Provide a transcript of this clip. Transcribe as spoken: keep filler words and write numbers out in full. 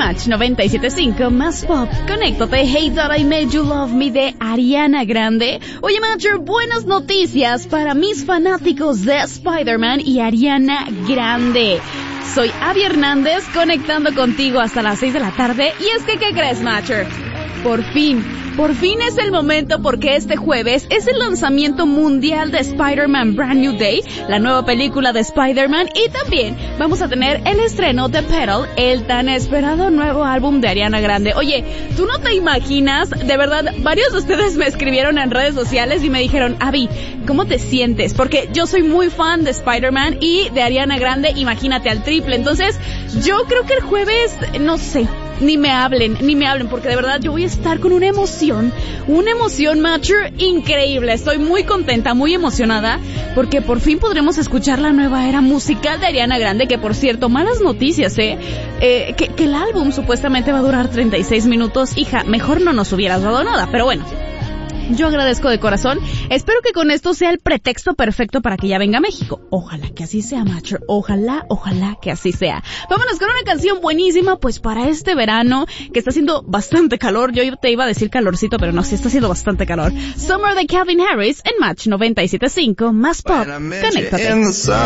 Match noventa y siete punto cinco más pop. Conéctate. Hey That I Made You Love Me de Ariana Grande. Oye, Matcher, buenas noticias para mis fanáticos de Spider-Man y Ariana Grande. Soy Abby Hernández, conectando contigo hasta las seis de la tarde. Y es que, ¿qué crees, Matcher? Por fin, por fin es el momento, porque este jueves es el lanzamiento mundial de Spider-Man Brand New Day, la nueva película de Spider-Man, y también vamos a tener el estreno de Petal, el tan esperado nuevo álbum de Ariana Grande. Oye, tú no te imaginas, de verdad, varios de ustedes me escribieron en redes sociales y me dijeron, Abby, ¿cómo te sientes? Porque yo soy muy fan de Spider-Man y de Ariana Grande, imagínate, al triple. Entonces, yo creo que el jueves, no sé, ni me hablen, ni me hablen, porque de verdad yo voy a estar con una emoción, una emoción, Matcher, increíble. Estoy muy contenta, muy emocionada, porque por fin podremos escuchar la nueva era musical de Ariana Grande, que por cierto, malas noticias, eh, eh que, que el álbum supuestamente va a durar treinta y seis minutos. Hija, mejor no nos hubieras dado nada, pero bueno. Yo agradezco de corazón. Espero que con esto sea el pretexto perfecto para que ya venga a México. Ojalá que así sea, Matcher. Ojalá, ojalá que así sea. Vámonos con una canción buenísima, pues para este verano, que está haciendo bastante calor. Yo te iba a decir calorcito, pero no, sí está haciendo bastante calor. Summer de Calvin Harris en Match noventa y siete punto cinco, más pop. Conéctate.